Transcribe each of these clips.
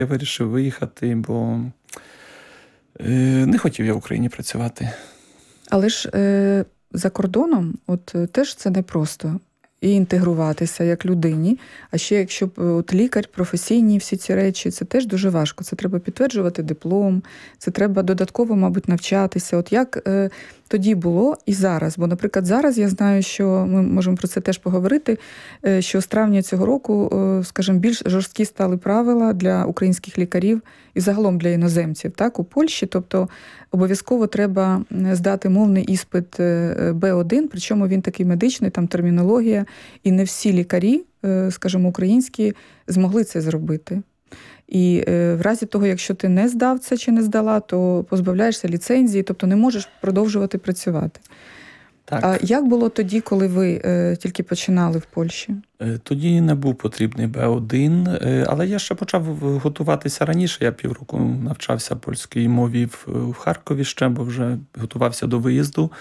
Я вирішив виїхати, бо не хотів я в Україні працювати. Але ж за кордоном теж це непросто. І інтегруватися як людині. А ще якщо лікар, професійні всі ці речі, це теж дуже важко. Це треба підтверджувати диплом, це треба додатково, мабуть, навчатися. Як тоді було і зараз? Бо, наприклад, зараз я знаю, що ми можемо про це теж поговорити, що з травня цього року, скажімо, більш жорсткі стали правила для українських лікарів і загалом для іноземців, так, у Польщі. Тобто обов'язково треба здати мовний іспит Б1, причому він такий медичний, там термінологія, і не всі лікарі, скажімо, українські, змогли це зробити. І в разі того, якщо ти не здав це чи не здала, то позбавляєшся ліцензії, тобто не можеш продовжувати працювати. Так. А як було тоді, коли ви тільки починали в Польщі? Тоді не був потрібний Б1, але я ще почав готуватися раніше. Я півроку навчався польській мові в Харкові ще, бо вже готувався до виїзду.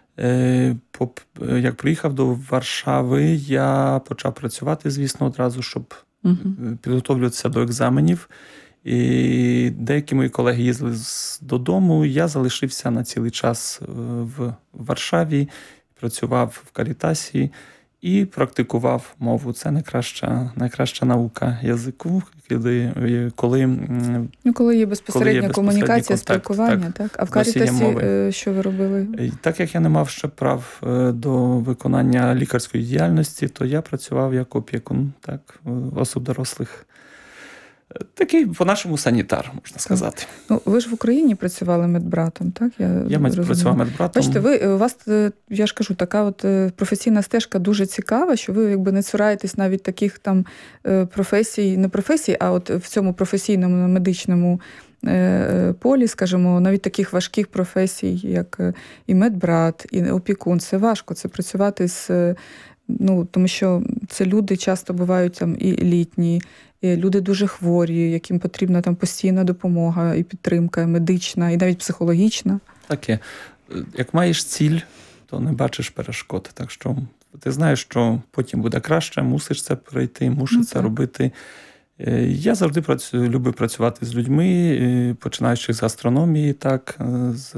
Як приїхав до Варшави, я почав працювати, звісно, одразу, щоб підготовлюватися до екзаменів. І деякі мої колеги їздили додому, я залишився на цілий час в Варшаві, працював в Карітасі і практикував мову. Це найкраща наука язику, коли є безпосередня комунікація, спілкування. Так? А в Карітасі що ви робили? Так як я не мав ще прав до виконання лікарської діяльності, то я працював як опікун, так, осіб дорослих. Такий, по-нашому, санітар, можна сказати. Ви ж в Україні працювали медбратом, так? Я працював медбратом. Бачите, у вас, я ж кажу, така професійна стежка дуже цікава, що ви не цураєтесь навіть таких там професій, не професій, а в цьому професійному медичному полі, скажімо, навіть таких важких професій, як і медбрат, і опікун. Це важко, це працювати тому що це люди часто бувають там і літні, і люди дуже хворі, яким потрібна там постійна допомога і підтримка медична, і навіть психологічна. Таке. Як маєш ціль, то не бачиш перешкод. Так що ти знаєш, що потім буде краще, мусиш це пройти, мусиш це робити. Я завжди любив працювати з людьми, починаючи з астрономії, так, з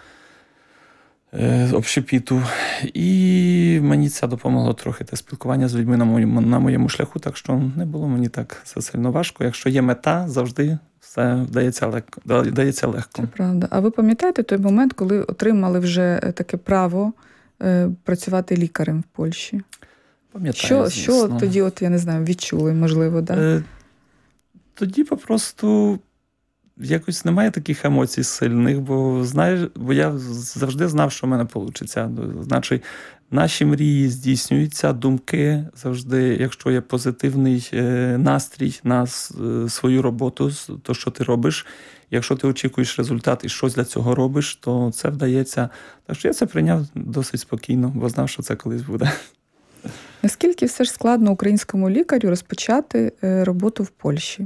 общепіту. І мені це допомогло трохи те спілкування з людьми на моєму шляху, так що не було мені так сильно важко. Якщо є мета, завжди все дається легко. Це правда. А ви пам'ятаєте той момент, коли отримали вже таке право працювати лікарем в Польщі? Пам'ятаю, що тоді, я не знаю, відчули, можливо, так? Тоді просто якось немає таких емоцій сильних, бо я завжди знав, що в мене вийде. Значить, наші мрії здійснюються, думки завжди, якщо є позитивний настрій на свою роботу, то, що ти робиш, якщо ти очікуєш результат і щось для цього робиш, то це вдається. Так що я це прийняв досить спокійно, бо знав, що це колись буде. Наскільки все ж складно українському лікарю розпочати роботу в Польщі?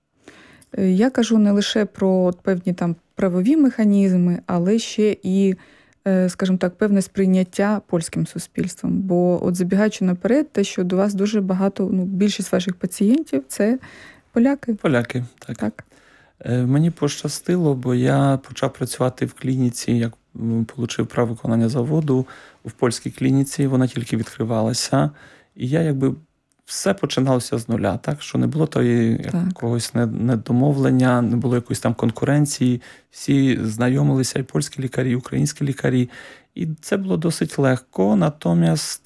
Я кажу не лише про певні там правові механізми, але ще і, скажімо так, певне сприйняття польським суспільством. Бо забігаючи наперед, те, що до вас дуже багато, більшість ваших пацієнтів – це поляки. Поляки, так. Мені пощастило, бо я почав працювати в клініці, як отримав право виконання заводу в польській клініці, вона тільки відкривалася. І я все починалося з нуля, так? Що не було якогось недомовлення, не було якоїсь там конкуренції. Всі знайомилися, і польські лікарі, і українські лікарі. І це було досить легко. Натомість,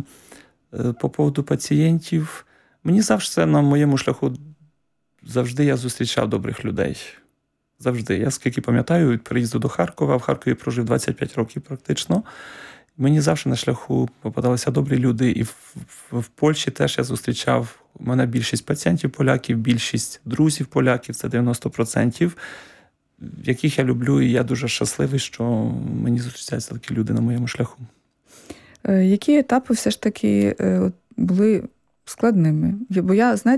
по поводу пацієнтів, мені завжди на моєму шляху я зустрічав добрих людей. Завжди. Я скільки пам'ятаю, від приїзду до Харкова, в Харкові прожив 25 років практично. Мені завжди на шляху попадалися добрі люди. І в Польщі теж я зустрічав, у мене більшість пацієнтів поляків, більшість друзів поляків, це 90%, яких я люблю, і я дуже щасливий, що мені зустрічаються такі люди на моєму шляху. Які етапи все ж таки були складними? Бо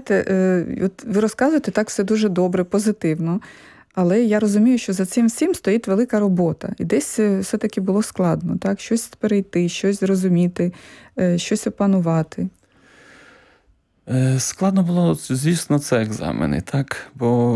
ви розказуєте так все дуже добре, позитивно. Але я розумію, що за цим всім стоїть велика робота. І десь все-таки було складно, так? Щось перейти, щось зрозуміти, щось опанувати. Складно було, звісно, це екзамени, так? Бо